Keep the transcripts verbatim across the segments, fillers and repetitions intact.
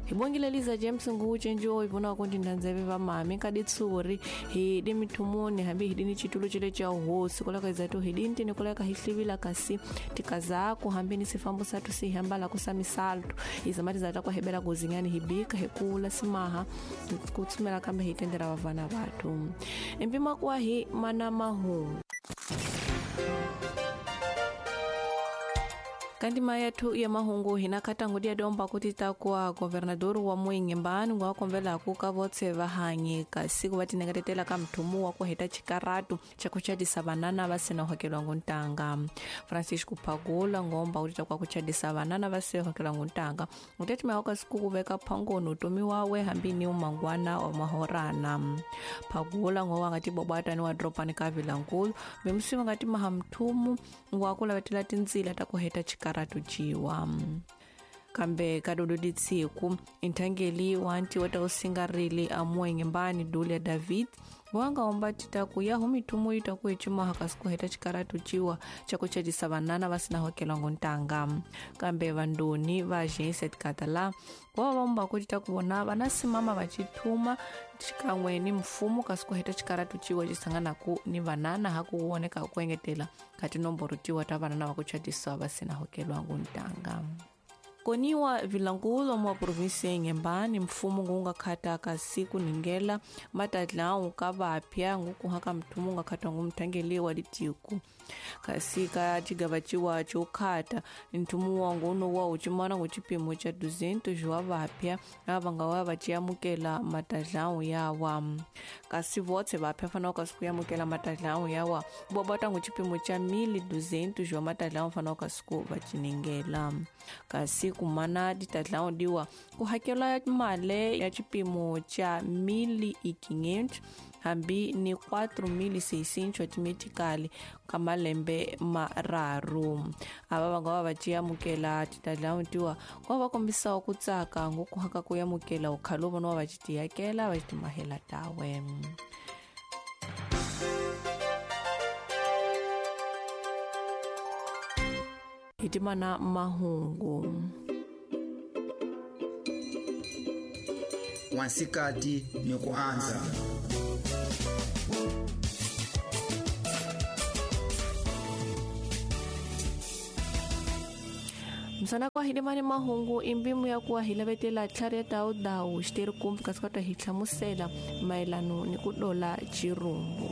Hibongile Liza James nguche njo ivuna konti ndanzebe va mami kadi tsuri hidi mitumuni hambi hidi ni chitulu chile cha uhosi kulaka izato hidi nti nikulaka hihlivila kasi tikazaku hambi ni sifambu satu si hambala kusami saltu izamati zata kwa hebela guzingani hibika hekula simaha kutsumela kamba hitendera wavana vatu impima kwa hi mana mahu kandi maya tu ya mahungu hinakata ngudia domba kuti takuwa governador wa Mwingi mbani ngwa konvela kuka votse vahanyika siku vati negatetela ka mtumu wa kuheta chikaratu chakuchadisa vanana vasena hokelwa nguntanga Francisco Pagula ngomba kuti takwa kuchadisa vanana vase hokelwa nguntanga uteti mahoka siku kuveka pangono utumi wawe hambini umangwana wa mahorana Pagula ngwa ngati bobata ni wa dropani kavila nkulu bemsiwa ngati mahamtumu ngwa kula vetela tinzila takuheta chikaratu karatujiwa kambe kadodo ditsiku intangeli wanti wata usingarili amwenye mbani Dulia David wanga omba titaku ya humitumu itaku ichuma hakasiku heta chikaratujiwa chakuchadisa vanana vasina hokela nguntanga kambe vandoni va Agência de Catala kwa wamba kutitaku wana vanasimama vachituma chikamweni mfumu kasiku heta chikaratujiwa chisangana ku ni vanana haku uoneka kuengetela kati nomboro tiwa ta vanana vakuchadisa vasina hokela nguntanga koniwa vilangulo mwa provinsi ya Nyembani mfumu ngunga kata kasiku ningela matadlau kavapya nguku haka mtumu nga kata ngumtangeli wa litiku kasika chigavachiwa chokata mtumu wangu uno wa uchimana nguchipimo cha duzentos jwa vapya avanga wa vachiamukela matadlau yawa kasi vote vapya fana kasiku yamukela matadlau yawa bobata nguchipimo cha mili duzentos jwa matadlau fana kasiku vachiningela kasi kumana ditadlau diwa kuhakela male ya chipimo cha mili ikingentu hambi ni quatro mil e seiscentos atimetikali kama lembe mararu aba bangawa bachiamukela ditadlau diwa kwa bakombisa ukutsaka ngokuhaka kuyamukela ukhalobo no bachitiyakela bachitimahela tawe hitimana mahungu wansikati ni kuanza msana kwa hidimani mahungu imbimu ya kuwa hilabetela tlare dau dau shteri kumbi kaskata hitlamusela mailano ni kudola chirumbu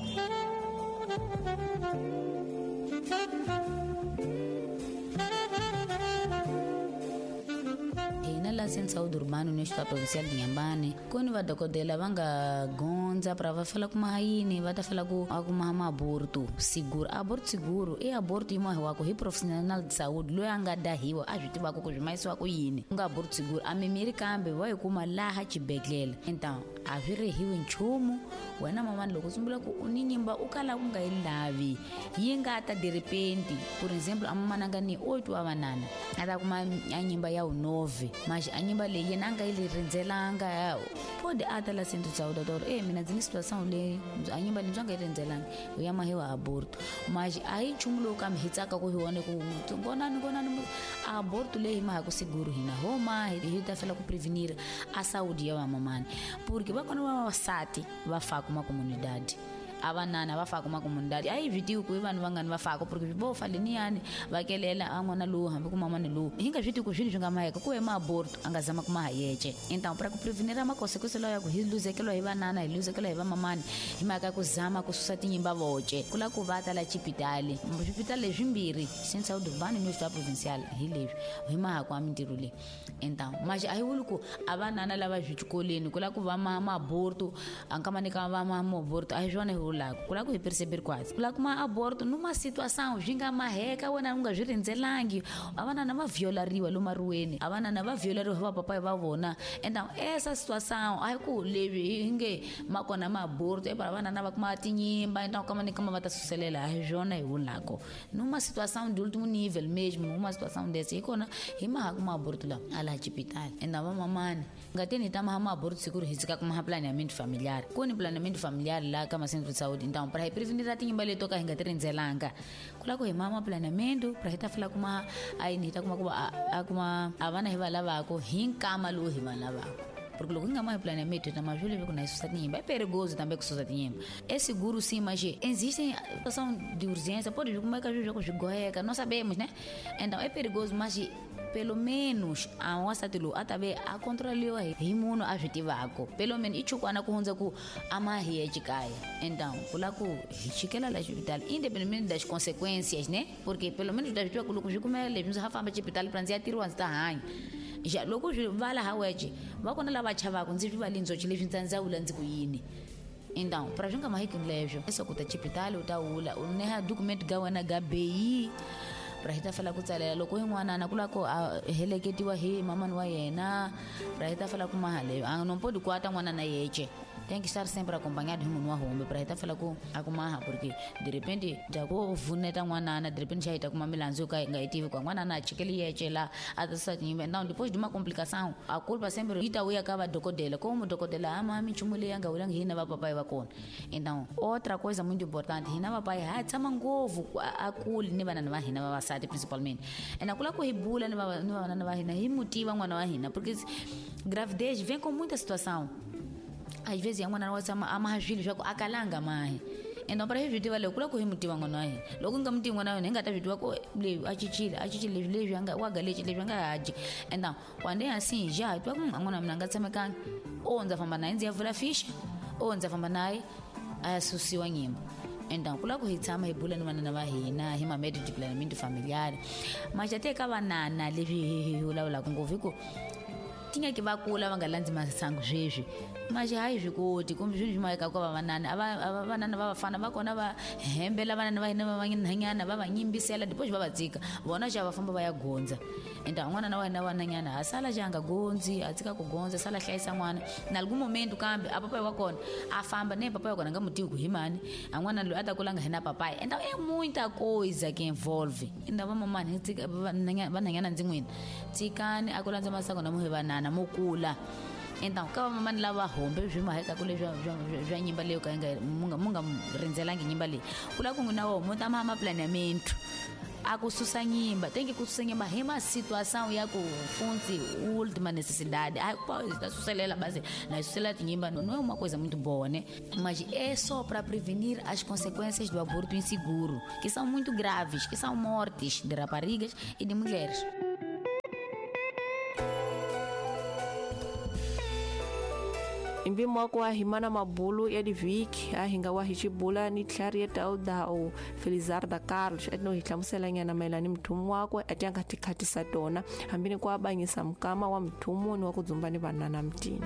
la sensa urbano no estado provincial de Nyambane koni va dokodela vanga gonza para va fala kuma haini va ta fala ku akuma ma aborto seguro aborto seguro e aborto imo wako hi profissional de saúde lo anga dahiwa a jiti bako ku jumaiso wako yini nga aborto seguro a memiri kambe va ikuma la ha chibeklela então a vire hiwe nchumu wena mama loko sumbula ku uninyimba ukala kunga ilavi yinga ta de repente por exemplo amama nanga ni oito wa banana ada kuma anyimba ya nove mas anyimba le yena nga ile rindzelanga pode atala sento sauda dor eh mina dzini situação le anyimba ni zwanga rindzelanga uyama hewa aborto mas ai chumulo kam hitsaka ko hiwone ku ngona ngona aborto le hima ku seguro hina homa hi ta fela ku prevenir a saúde ya mama porque va quando va wasati va fa kuma comunidade abanana va fa kuma comunidade ai video ku vanhu vangani va fa ko porque bo faleni yani vakelela angwana lo hambi ku mama ne lo hinga video ku zwini zwinga maheka ku ema aborto angazama kuma hayeche então para ku prevenir ama consequência ya ku hiluzekelo hi vanana hiluzekelo hi va mamani himaka ku zama ku susa tinyimba voce kula ku vata la chipitali hospital lezimbiri senza urbano no estado provincial hilevi hima ku amintiro le então mas ai uluku abanana lava jitikoleni kula ku va mama aborto ankamane ka va mama aborto ai jone lago kula ku perceber quase kula kuma aborto numa situação jinga maheka wena unga zvirenzelangi abanana va violariwa lo maruweni abanana va violariwa va papai va vona então essa situação ai ku levi hinge makona ma aborto e para abanana va kuma tinyimba então kama ni kama va ta sucelela ai jona e lago numa situação de último nível mesmo uma situação desse ikona hima kuma aborto la ala hospital então mamani ngateni tama hama aborto seguro hizika kuma planeamento familiar kuni planeamento familiar lá kama centro de saúde. Então, para prevenir a tinha baleto que a gente renzelanga. Kula ko mama planeamento para hita fala kuma ai ni ta kuma kuma kuma avana hivala bako hinkama lu hivala bako. Porque logo não mais planeamento, na mais julho com isso é perigoso também com isso é seguro sim, mas existem situação de urgência, pode vir como é que a gente joga, não sabemos, né? Então é perigoso, mas pelo menos a nossa tilo até a controle o imuno ajutivaco, pelo menos isso quando acontece com a marria de caia. Então, por lá com chiquela lá hospital, independente das consequências, né? Porque pelo menos das duas coisas como é, levamos a fama de hospital para dizer tiro antes da rainha. Já logo vai lá haweje vai quando ela vai chavar quando se vive ali nzochi levi ntanza ulanzi kuyini então para junga mahiki nlejo eso kuta hospital utawula uneha document gawana gabeyi para hita fala kutsalela loko hin'wana na kula ko heleketiwa hi mama wa yena para hita fala ku mahale não pode kwata n'wana na yeche tem que estar sempre acompanhado de um homem para estar falando com a comarra porque de repente já go vuneta ngwana de repente já está com uma melanzo que ainda tive com ngwana na chikeli yeche lá até sa então depois de uma complicação a culpa sempre ita we acaba docodela como docodela a mami chumule yanga ulang hina va papai va kon então outra coisa muito importante hina papai ha tsama ngovu akuli ni bana va hina va sati principalmente e na kula ko hibula ni va ni va hina himutiva ngwana wa hina porque gravidez vem com muita situação. Às vezes a mãe nossa ama filho já akalanga mais então para reviver vale kula ko himutiva ngona aí logo ngamti ngona nenga ta vitua ko le achichila achichile le janga wa galeche le janga haji então quando é assim já tu ngona mnanga tsama kan onza famba na nzi avula fish onza famba naye ayasusiwa nyimbo então kula ko hitsama hibula nwana na vahina hima método de planeamento familiar mas até kavanana levi hula kungoviko tinha que vacula vangalanzi masango jeje mas hai vikoti como juntos mais ka kwa banana aba banana baba fana bakona ba hembela banana ba hanyana baba nyimbisela depois baba dzika bona já vafamba baya gonza então ngwana na wana wananyana asala janga gonzi atsika ku gonza sala hlayisa ngwana na algum momento kambe apapai wakona afamba nem papai wakona ngamutiku kuhimani angwana lo atakulanga hena papai então é muita coisa que envolve ainda vamos mani tsika bananyana ndzingwini tsikani akulanza masako na muhe banana mokula então kama mama lava hombe juma heka kule jwa jwa nyimba leo kaenga munga munga renzelangi nyimba le kula kunguna wo muta mama planeamento akususa nyimba tem que kususa nyimba hema situação ya ku fonte última necessidade a está sucelela base na sucela nyimba não é uma coisa muito boa né mas é só para prevenir as consequências do aborto inseguro que são muito graves que são mortes de raparigas e de mulheres. Imbi mwako wa himana mabulu ya divik ahinga wa hichibula ni clarieta au da au Felizarda Carlos etno hitlamusela nyana Melanie mtumu wako atanga tikati satona hambini kwa banyisa mkama wa mtumu ni wako zumbani banana mtini.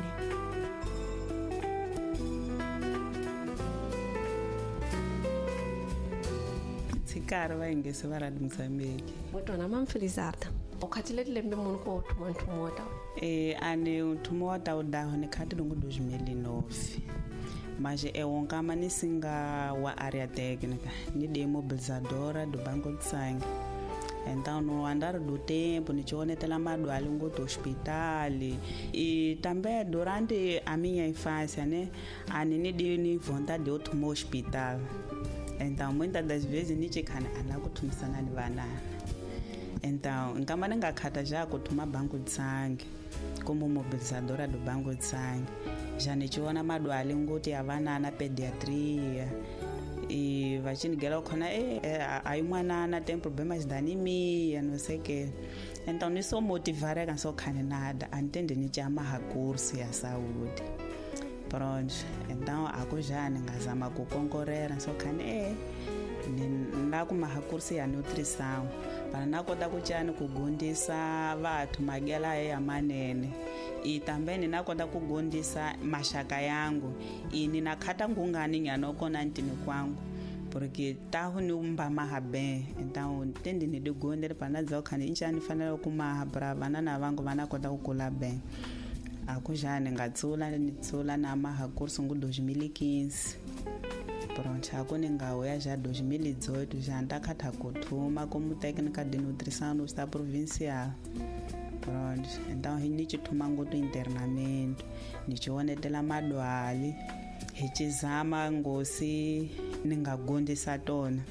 Tsikara wa ingese varadi Mozambique. Wato na mam Felizarda. Ukhathilele lembe munhu ko uthuma nthumo wata. Eh ane nthumo wata udaho ne khati lungu dois mil e nove. Mas é um camani singa wa área técnica, ni de mobilizadora do Banco de Sangue. Então no andar do tempo ni chone tela madwali ngoto hospital e também durante a minha infância, né, ani ni de ni vontade de outro hospital. Então muitas das vezes ni chekana ana kutumisana ni banana. Então, nkama nengakhata já kuthuma Banco de Sangue como mobilizadora do Banco de Sangue. Já nichiona madwali ngoti avanana pediatria e vachinigela khona eh aí mwanana tem problemas de anemia, não sei que. Então nisso motivar que só khane nada, entende ni chama ha curso ya saúde. Pronto. Então ako já ngazama ku concorrer só khane eh na kuma ha curso ya nutrição. Para na kota kuchani kugundisa vathu magela ya manene i tambeni na kota kugundisa mashaka yangu ini nakhata ngungani nyano kona ntini kwangu porque tahu ni umba mahabe então tendi ni de gondere pana zokhani inchani fanele kuma brava na vangu vana kota kukula be akujani ngatsula ni tsula na maha kurso ngu dois mil e quinze. Pronto, agora ninguém já dois mil e dezoito já anda a kutuma como técnica de nutrição no estado provincial. Pronto, então a gente toma muito internamento, a gente olha tela madwali, hi tizama ngosi ni nga gondisa tona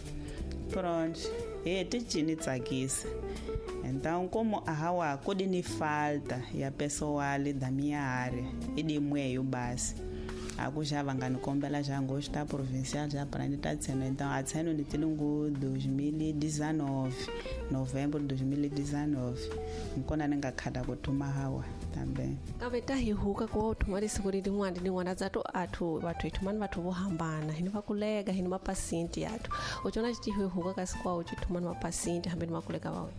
pronto he ti cini tsakisa então como a hawa kodi ni falta ya pessoal da minha área e de mweyo basi aku já vanga ni kombela já ngosto da provincial já para ni tá dizendo então a tseno ni tilungu dois mil e dezenove novembro de dois mil e dezenove nkona ninga khada kuthuma hawa também kambe ta hi huka ko thuma ri siguri di ngwandi ni ngwana zato athu batho ithumani batho bo hambana hini va kulega hini ma paciente yathu o chona chi hi huka ka sikwa o chithumani ma paciente hambe ni ma kulega vawe.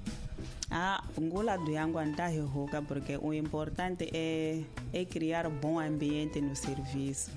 Ah, ngula do yangu antahihuka porque o importante é é criar bom ambiente no serviço.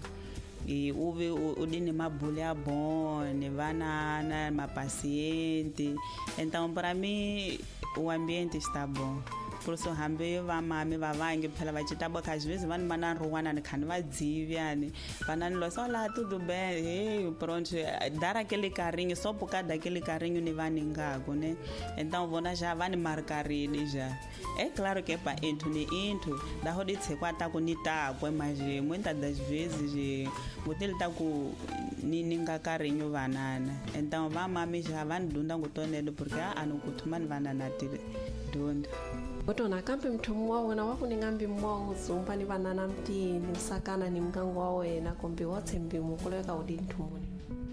E houve o dine mabulha bom, nevanana, ma paciente. Então para mim o ambiente está bom. Por isso hambe va mami va vange phela va chita boka às vezes vani mana ruwana ni khani va dzivyani vanani lo sola tudo bem hey pronto dar aquele carinho só por causa daquele carinho ni vani ngako né então vona já vani marcarini já é claro que é para into ni into da hodi tsekwata ku ni ta kwa mas muitas das vezes motel ta ku ni ninga carinho vanana então va mami já vani dunda ngutonelo porque anu kuthumani vanana tire dunda Botona kampe mthumu wa wena wa kuningambi mwa uzumba ni vanana mtini msakana ni mkango wa wena kombi wote mbi mukuleka udi nthumuni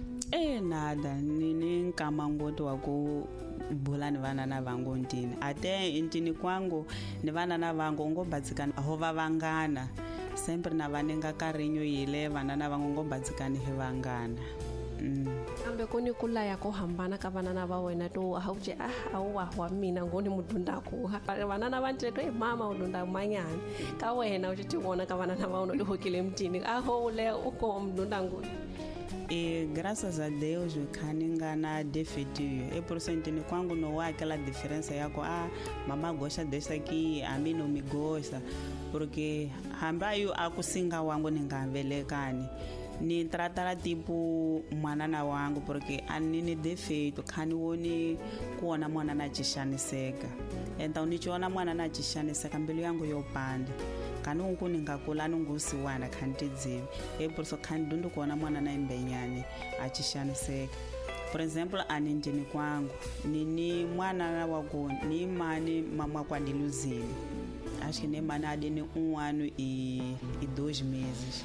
eh nada nini nkamangoto wa ku bula ni vanana vangu ntini ate intini kwangu ni vanana vangu ngobadzikana hova vangana sempre na vanenga carinho yile vanana vangu ngobadzikana he vangana mm. Ambe kuni kula ya ko hambana ka vanana va wena to hauje ah awu wa mina ngoni mudunda ku vanana vantile to mama udunda manyani ka wena uthi wona ka vanana va uno hokile mtini aho ule uko mdunda ngoni. E graças a Deus o caninga na defeito e por isso entende quando não há aquela diferença yako ah mama gosta dessa aqui a mim não me gosta porque hambayo akusinga wangu ningavelekani ni tratara tipo mwanana wangu porque anini defeito khani woni kuona mwanana chishaniseka então nichiona mwanana chishaniseka mbele yangu yopanda kana unkuni ngakula nungusiwana khantidziwe e por isso khani dundu kuona mwanana imbenyane achishaniseka por exemplo anindini kwangu nini mwanana wako ni mani mama kwa diluzini acho que nem manade ni um ano e e dois meses.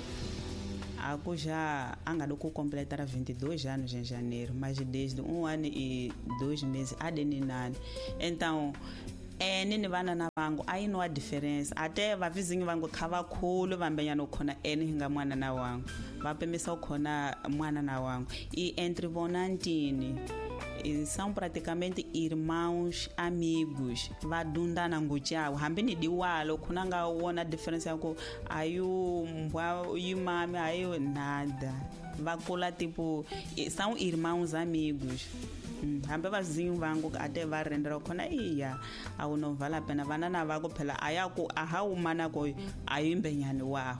Aku já anga ku completar vinte e dois anos em janeiro, mas desde um ano e dois meses a deninani. Então, é nini vana na vangu aí não há diferença. Até va vizinho vangu khava khulu vambenya no khona eni hinga mwana na wangu. Va pemisa khona mwana na wangu. E entre vonantini são praticamente irmãos, amigos. Va dunda na nguchao. Hambini diwalo kunanga wona diferença yako ayu mbwa yu mami ayu nada. Va kula tipo são irmãos, amigos. Hambe vazinho vangu até va rendera khona iya awu no vala pena vanana vako phela ayaku ahawu mana ko ayimbenyani waho.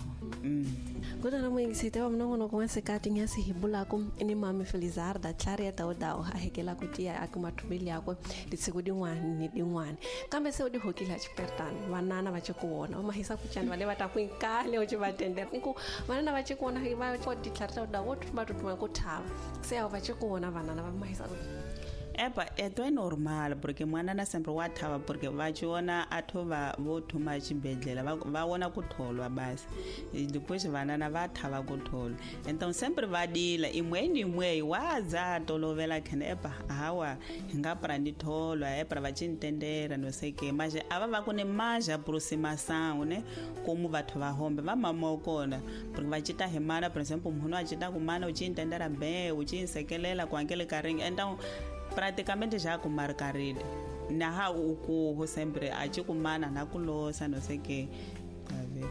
Goda na mwengi sitawa mnongono kwa sekati nyasi hibula kum ini mami Felizarda Claria taudao ahekela kutia akumatumili yako ditsigudi ngwani ni dingwani kambe se udi hokila chipertani vanana vachikuona omahisa kuchani vale vatakuinkale uchivatendera nku vanana vachikuona hiva ko ditlarta udawo wotu matutuma kuthawa se avo vachikuona vanana vamahisa kuti Epa, esto é normal, porque mwanana sempre watava, porque vachiona atova votuma chibedlela, vaona kutholwa basi. E depois vanana vatava kutholwa. Então sempre vadila, imweni imwe waza tolovela khene epa hawa hinga para nditholwa, é para vachintendera, não sei que, mas ava vakune mais aproximação, né? Como vathu vahombe, vamamokona, porque vachita hemana, por exemplo, mhuno achita kumana uchintendera bem, uchinsekelela com aquele carinho. Então praticamente já com marcarida na ha uku sempre a chikumana na kulosa no sei que tá vendo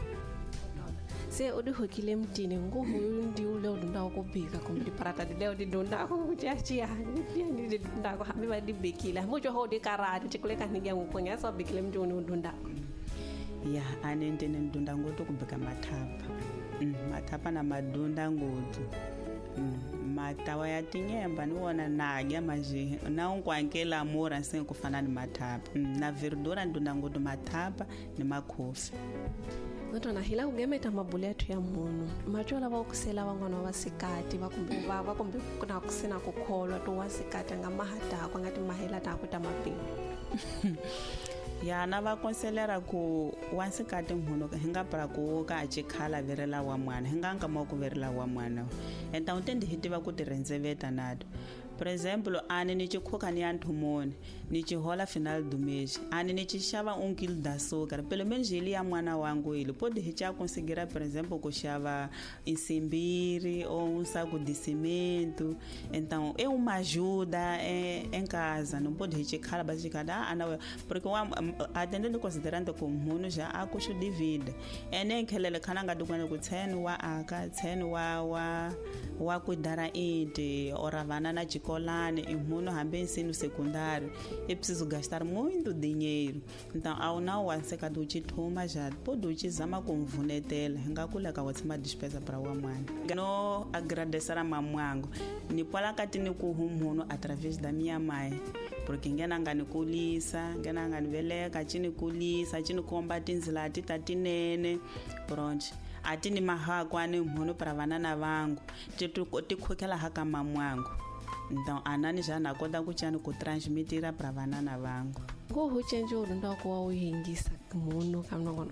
se odi hokile mtini nguhu ndi ule udunda ukubika kumbi parata dile odi dunda kuchiachia ndi dunda ko hambi ba dibekila mojo hodi karati chikuleka nige ngukonya so bikile mtini udunda ya anende ndunda ngoto kubika mathapa mm, mathapa na madunda ngoto mm, matawa ya tinyemba ni wona nagya maji na unkwankela amora assim kufana ni mathapa na verdura ndunda ngudu mathapa ni makhofi notona hila kugemeta mabuli athu ya munhu machola va kusela van'wana vasikati va kumbe va va kumbe na kusena ku kholwa to wasikati nga mahatako nga timahela ta ku ta mabini yana va konselera ku wasikati munhu hinga para ku ka a chikhala verela wa mwana hinga nga mo ku verela wa mwana enta utendi hitiva ku tirenzeveta nato por exemplo ani ni chikhoka ni anthumoni ni chihola final do mês ani ni chixava um quilo de açúcar pelo menos ele ya mwana wangu ele pode hicha conseguir por exemplo ku xava insimbiri ou um saco de cimento então é uma ajuda é, em casa não pode hichikhala basicamente ah não porque atendendo considerando como mundo já há custo de vida é nem que ele kana nga dukwana ku ten wa aka ten wa wa wa cuidar inde oravana na colane e mundo hambe ensino secundário é preciso gastar muito dinheiro então ao não anseka do chituma já pode utilizar com vunetela ngakula ka watsima despesa para wa mwana no agradecer a mamwangu ni pala katini ku humuno através da minha mãe porque ngena ngani kulisa ngena ngani veleka chini kulisa chini komba tinzila titatinene pronto atini mahakwane muno para vanana vangu tikhokela haka mamwangu então anani já na conta ku chani ku transmitira para vanana vangu go hu change uri ndo ko wa uhingisa munhu kamnongono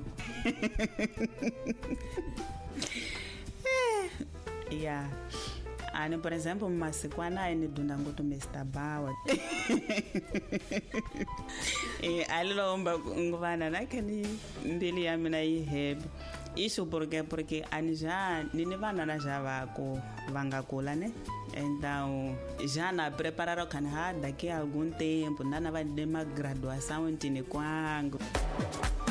yeah ani por exemplo masikwana ini dunda ngutu mister Bawa eh alilomba nguvana nakani mbili ya mina yihebe isso porque porque ani já nini vana na já vako vangakula né então já na prepararam canha daqui a algum tempo nana vai de uma graduação em Tiniquango.